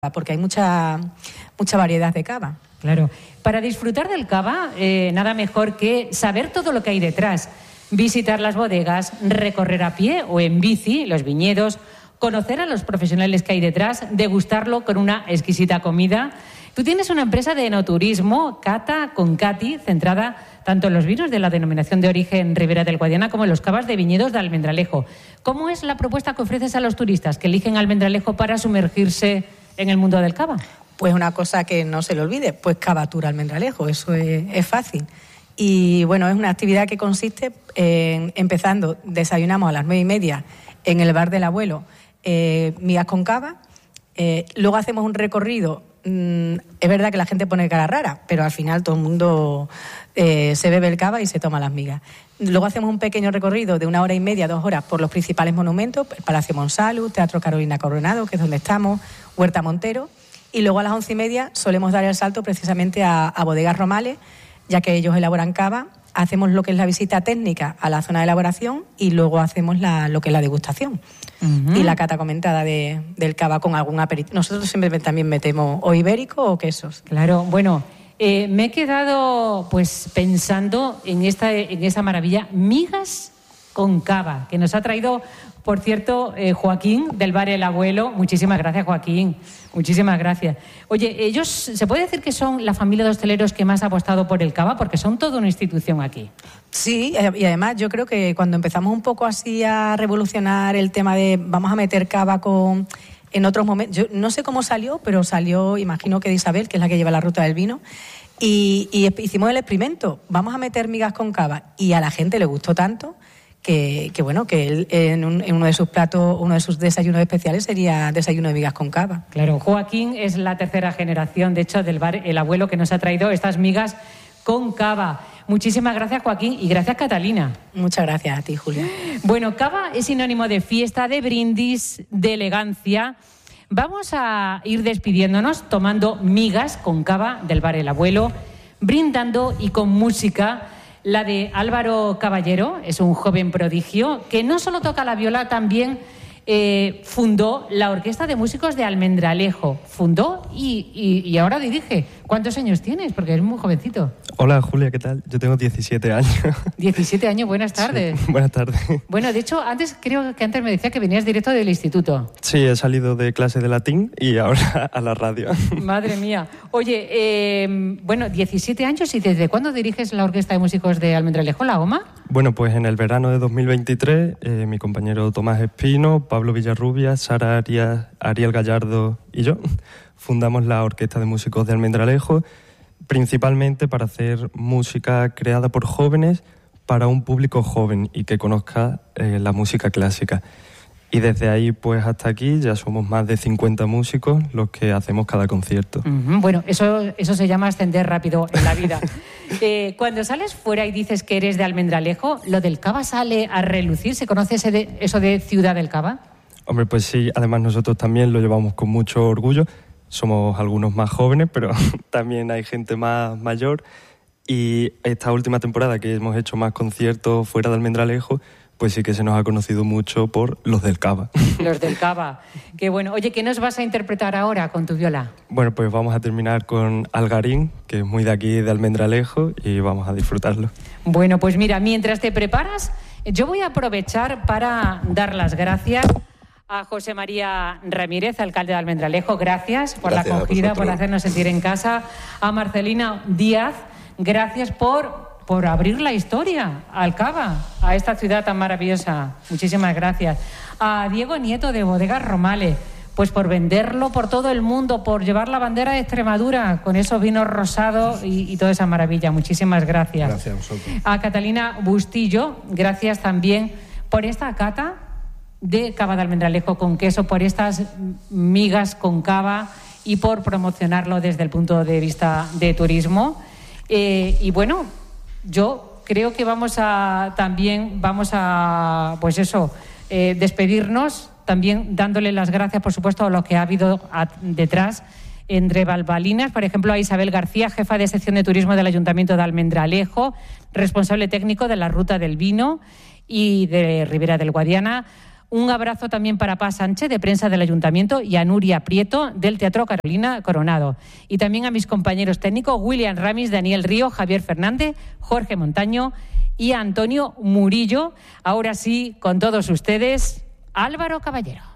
porque hay mucha variedad de cava. Claro. Para disfrutar del cava, nada mejor que saber todo lo que hay detrás. Visitar las bodegas, recorrer a pie o en bici los viñedos, conocer a los profesionales que hay detrás, degustarlo con una exquisita comida. Tú tienes una empresa de enoturismo, Cata con Cati, centrada tanto en los vinos de la denominación de origen Ribera del Guadiana como en los cavas de viñedos de Almendralejo. ¿Cómo es la propuesta que ofreces a los turistas que eligen Almendralejo para sumergirse en el mundo del cava? Pues una cosa que no se le olvide, pues Cava Tour Almendralejo, eso es fácil. Y bueno, es una actividad que consiste en, empezando, desayunamos a las 9:30 en el bar del abuelo, migas con cava, luego hacemos un recorrido. Es verdad que la gente pone cara rara, pero al final todo el mundo se bebe el cava y se toma las migas. Luego hacemos un pequeño recorrido de 1 hora y media, 2 horas por los principales monumentos, el Palacio Monsalud, Teatro Carolina Coronado, que es donde estamos, Huerta Montero, y luego a las 11:30 solemos dar el salto precisamente a Bodegas Romales, ya que ellos elaboran cava. Hacemos lo que es la visita técnica a la zona de elaboración y luego hacemos lo que es la degustación. Uh-huh. Y la cata comentada del cava con algún aperitivo. Nosotros siempre también metemos o ibérico o quesos. Claro, bueno, me he quedado pues pensando en esta maravilla, migas con cava, que nos ha traído, por cierto, Joaquín del bar El Abuelo. Muchísimas gracias, Joaquín. Muchísimas gracias. Oye, ellos, ¿se puede decir que son la familia de hosteleros que más ha apostado por el cava? Porque son toda una institución aquí. Sí, y además yo creo que cuando empezamos un poco así a revolucionar el tema de vamos a meter cava en otros momentos, yo no sé cómo salió, pero salió, imagino que de Isabel, que es la que lleva la ruta del vino, y hicimos el experimento, vamos a meter migas con cava, y a la gente le gustó tanto que bueno, que él en uno de sus platos, uno de sus desayunos especiales sería desayuno de migas con cava. Claro, Joaquín es la tercera generación, de hecho, del bar El Abuelo, que nos ha traído estas migas con cava. Muchísimas gracias, Joaquín, y gracias, Catalina. Muchas gracias a ti, Julia. Bueno, cava es sinónimo de fiesta, de brindis, de elegancia. Vamos a ir despidiéndonos tomando migas con cava del bar El Abuelo, brindando y con música. La de Álvaro Caballero, es un joven prodigio que no solo toca la viola, también fundó la Orquesta de Músicos de Almendralejo. Fundó y ahora dirige. ¿Cuántos años tienes? Porque eres muy jovencito. Hola, Julia, ¿qué tal? Yo tengo 17 años. 17 años, buenas tardes. Sí, buenas tardes. Bueno, de hecho, creo que antes me decía que venías directo del instituto. Sí, he salido de clase de latín y ahora a la radio. Madre mía. Oye, bueno, 17 años, ¿y desde cuándo diriges la Orquesta de Músicos de Almendralejo, la OMA? Bueno, pues en el verano de 2023, mi compañero Tomás Espino, Pablo Villarrubia, Sara Arias, Ariel Gallardo y yo fundamos la Orquesta de Músicos de Almendralejo, principalmente para hacer música creada por jóvenes para un público joven y que conozca la música clásica. Y desde ahí pues hasta aquí ya somos más de 50 músicos los que hacemos cada concierto. Uh-huh. Bueno, eso se llama ascender rápido en la vida. Cuando sales fuera y dices que eres de Almendralejo, ¿lo del cava sale a relucir? ¿Se conoce eso de Ciudad del Cava? Hombre, pues sí, además nosotros también lo llevamos con mucho orgullo. Somos algunos más jóvenes, pero también hay gente más mayor. Y esta última temporada que hemos hecho más conciertos fuera de Almendralejo, pues sí que se nos ha conocido mucho por los del cava. Los del cava. Qué bueno. Oye, ¿qué nos vas a interpretar ahora con tu viola? Bueno, pues vamos a terminar con Algarín, que es muy de aquí, de Almendralejo, y vamos a disfrutarlo. Bueno, pues mira, mientras te preparas, yo voy a aprovechar para dar las gracias a José María Ramírez, alcalde de Almendralejo. Gracias por la acogida, por hacernos sentir en casa. A Marcelina Díaz, gracias por abrir la historia al cava, a esta ciudad tan maravillosa. Muchísimas gracias. A Diego Nieto de Bodegas Romales, pues por venderlo por todo el mundo, por llevar la bandera de Extremadura con esos vinos rosados y toda esa maravilla. Muchísimas gracias. Gracias a vosotros. A Catalina Bustillo, gracias también por esta cata de cava de Almendralejo con queso, por estas migas con cava y por promocionarlo desde el punto de vista de turismo. Y bueno, yo creo que vamos a despedirnos, también dándole las gracias, por supuesto, a lo que ha habido detrás, entre bambalinas, por ejemplo, a Isabel García, jefa de sección de turismo del Ayuntamiento de Almendralejo, responsable técnico de la Ruta del Vino y de Ribera del Guadiana. Un abrazo también para Paz Sánchez, de prensa del Ayuntamiento, y a Nuria Prieto, del Teatro Carolina Coronado. Y también a mis compañeros técnicos, William Ramis, Daniel Río, Javier Fernández, Jorge Montaño y a Antonio Murillo. Ahora sí, con todos ustedes, Álvaro Caballero.